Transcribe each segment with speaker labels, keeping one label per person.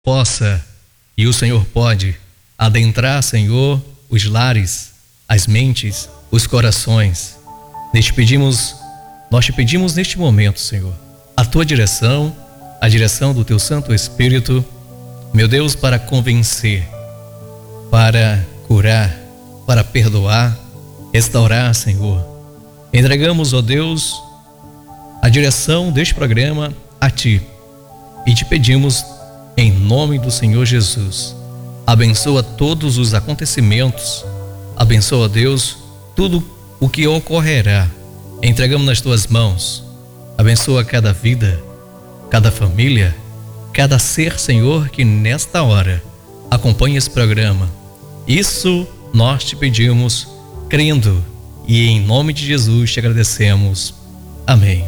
Speaker 1: possa e o Senhor pode adentrar, Senhor, os lares, as mentes, os corações. Nós te pedimos neste momento, Senhor, a tua direção, a direção do teu Santo Espírito, meu Deus, para convencer, para curar, para perdoar, restaurar, Senhor. Entregamos, ó Deus, a direção deste programa a ti e te pedimos em nome do Senhor Jesus. Abençoa todos os acontecimentos, abençoa, Deus, tudo o que ocorrerá. Entregamos nas tuas mãos. Abençoa cada vida, cada família, cada ser, Senhor, que nesta hora acompanha esse programa. Isso nós te pedimos, crendo, e em nome de Jesus te agradecemos. Amém.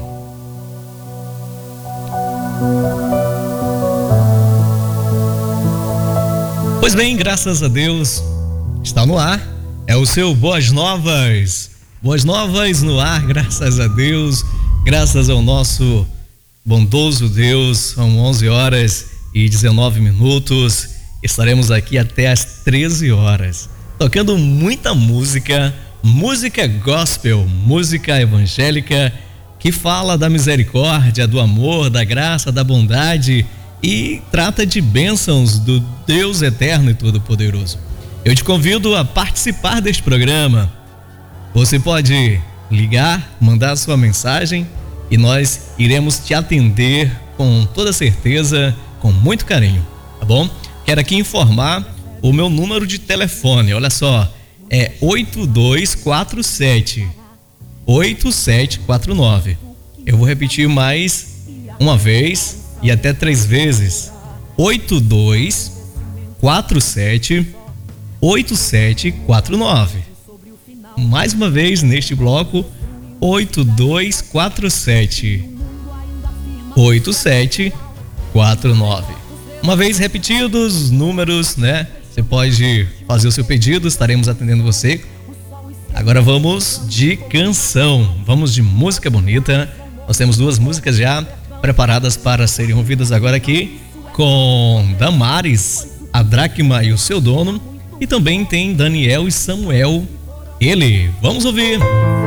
Speaker 1: Pois bem, graças a Deus, está no ar, é o seu Boas Novas. Boas Novas no ar, graças a Deus, graças ao nosso bondoso Deus. São 11h19, estaremos aqui até às 13 horas, tocando muita música gospel, música evangélica, que fala da misericórdia, do amor, da graça, da bondade e trata de bênçãos do Deus eterno e todo-poderoso. Eu te convido a participar deste programa. Você pode ligar, mandar sua mensagem e nós iremos te atender com toda certeza, com muito carinho, tá bom? Quero aqui informar o meu número de telefone, olha só, é 8247-8749. Eu vou repetir mais uma vez e até 3 vezes. 8247-8749. Mais uma vez neste bloco, 8247-8749. Uma vez repetidos os números, né? Você pode fazer o seu pedido, estaremos atendendo você. Agora vamos de canção, vamos de música bonita. Nós temos 2 músicas já preparadas para serem ouvidas agora aqui, com Damares, a Dracma e o seu dono. E também tem Daniel e Samuel, ele. Vamos ouvir.